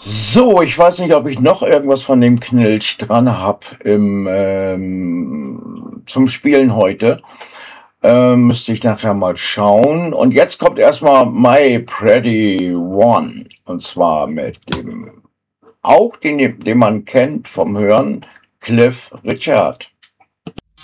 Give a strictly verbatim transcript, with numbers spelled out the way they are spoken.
So, ich weiß nicht, ob ich noch irgendwas von dem Knilch dran habe im ähm, zum Spielen heute. Ähm, müsste ich nachher mal schauen. Und jetzt kommt erstmal My Pretty One. Und zwar mit dem, auch den, den man kennt vom Hören, Cliff Richard.